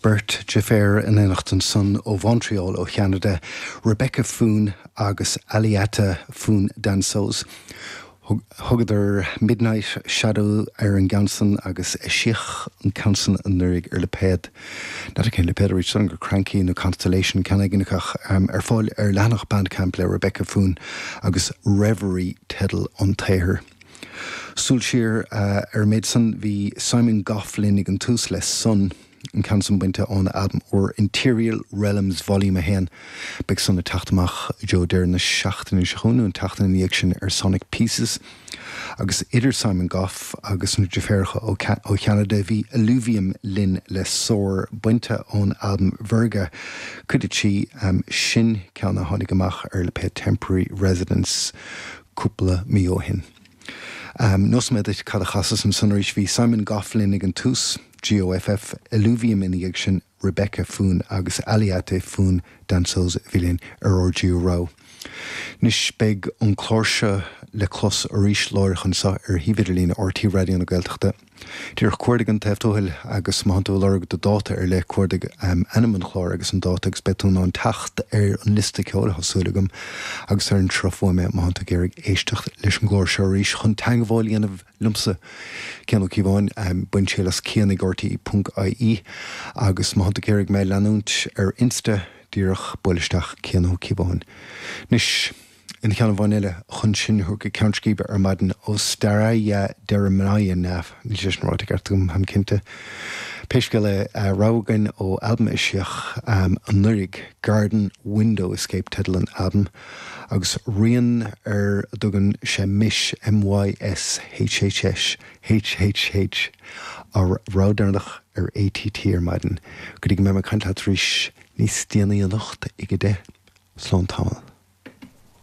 Bert Jaffair in Éineachtain son ó Montreal ó Canada, Rebecca Foon agus Aliata Foon Dansos. Hugad Midnight Shadow ar an gansan agus Siach an cansan an nurig le ped. Dat cén le ped a rich gur cranky no Constellation cannaginach fáil lenach bandcamp le Rebecca Foon agus Reverie Teddle an Taher. Súlsir méidsan hí Simon Goughlin ag an tús les son an cansan buinte an album or Interior Realms Volume 1 beg son na tachtach Joe Deir na 16 seachúnú an tachtan in sin Sonic Pieces agus idir Simon Gough agus na Jaffaircha ó Canada hí Alluvium Lin le sór buinte an album Verga chuid si sin ceanna tháinig amach le pe Temporary Residence cúpla mío hin. Nos me dit cad a chasas an sonoris hí Simon Goughlin ag an tús GOFF Alluvium in sin Rebecca Foon agus Aliate Foon Dansos Villian Orgio Rao. Nis beg an chlórse le clos orísh láirchan sa hívidirlín RT Radio na Gaeltachta. Dúr cuairdig an teftóhil agus mántó lorg do dáta le cuairdig animan chlór agus an dáta agus betún an tacht an lista ceola hasúlagam agus an trofóime mántó gérig éisteach leis an glór se orísh chun tangháil anamh lumsa ceanú cíbháin buin sé las cíanig RT.ie agus mántó gérig mé leanúnt Insta dúrach builisteach ceanú cíbháin. Nis in cheanna bhain eile chun sin thug countcíbe maidin ó Staraia Deramanaia nef ní sé an ráite gartúm ham cinnte. Peisce le rágan ó album isteach an nurig Garden Window Escape title an album agus rian dugan sé mis MYSHHH HHH ar rádarnach ATT maidin. Go dtí me caiint rís níos tíanaí an nacht ige de slán táil.